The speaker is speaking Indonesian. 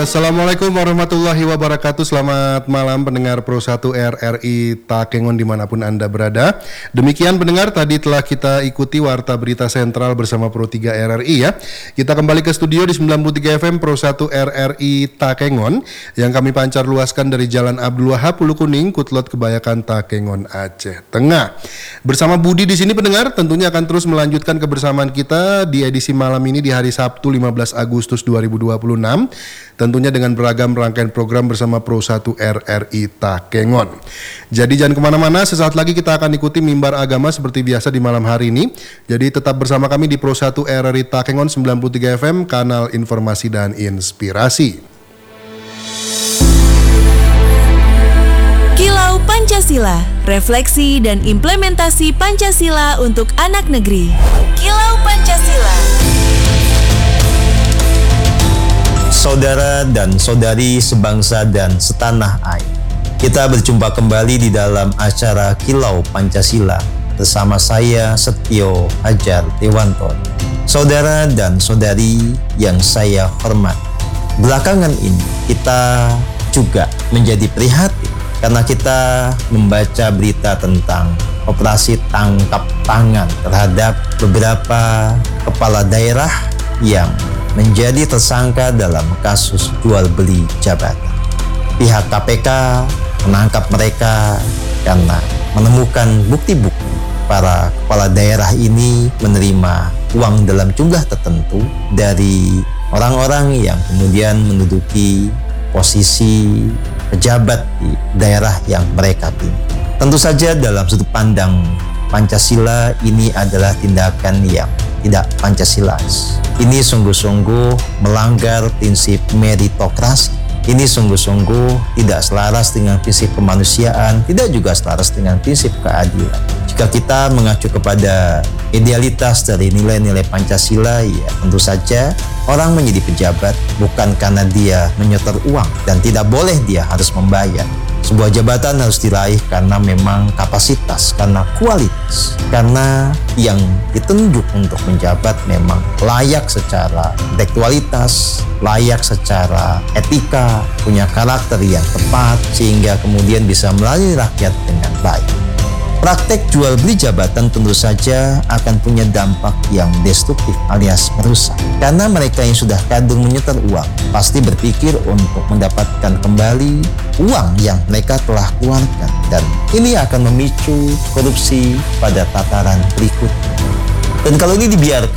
Assalamualaikum warahmatullahi wabarakatuh. Selamat malam pendengar Pro 1 RRI Takengon dimanapun Anda berada. Demikian pendengar, tadi telah kita ikuti Warta Berita Sentral bersama Pro 3 RRI ya. Kita kembali ke studio di 93 FM Pro 1 RRI Takengon yang kami pancar luaskan dari Jalan Abdul Wahab, Ulu Kuning, Kutlot Kebayakan, Takengon, Aceh Tengah. Bersama Budi di sini pendengar, tentunya akan terus melanjutkan kebersamaan kita di edisi malam ini di hari Sabtu 15 Agustus 2026. Tentunya dengan beragam rangkaian program bersama Pro 1 RRI Takengon. Jadi jangan kemana-mana, sesaat lagi kita akan ikuti mimbar agama seperti biasa di malam hari ini. Jadi tetap bersama kami di Pro 1 RRI Takengon 93 FM, kanal informasi dan inspirasi. Kilau Pancasila, refleksi dan implementasi Pancasila untuk anak negeri. Kilau Pancasila. Saudara dan saudari sebangsa dan setanah air, kita berjumpa kembali di dalam acara Kilau Pancasila bersama saya Setio Hajar Dewanto. Saudara dan saudari yang saya hormati, belakangan ini kita juga menjadi prihatin karena kita membaca berita tentang operasi tangkap tangan terhadap beberapa kepala daerah yang menjadi tersangka dalam kasus jual beli jabatan. Pihak KPK menangkap mereka karena menemukan bukti-bukti para kepala daerah ini menerima uang dalam jumlah tertentu dari orang-orang yang kemudian menduduki posisi pejabat di daerah yang mereka pilih. Tentu saja dalam sudut pandang Pancasila ini adalah tindakan yang tidak Pancasilais. Ini sungguh-sungguh melanggar prinsip meritokrasi. Ini sungguh-sungguh tidak selaras dengan prinsip kemanusiaan, tidak juga selaras dengan prinsip keadilan. Jika kita mengacu kepada idealitas dari nilai-nilai Pancasila, ya tentu saja orang menjadi pejabat bukan karena dia menyetor uang dan tidak boleh dia harus membayar. Sebuah jabatan harus diraih karena memang kapasitas, karena kualitas, karena yang ditunjuk untuk menjabat memang layak secara intelektualitas, layak secara etika, punya karakter yang tepat, sehingga kemudian bisa melayani rakyat dengan baik. Praktek jual beli jabatan tentu saja akan punya dampak yang destruktif alias merusak. Karena mereka yang sudah kadung menyetor uang pasti berpikir untuk mendapatkan kembali uang yang mereka telah keluarkan. Dan ini akan memicu korupsi pada tataran berikutnya. Dan kalau ini dibiarkan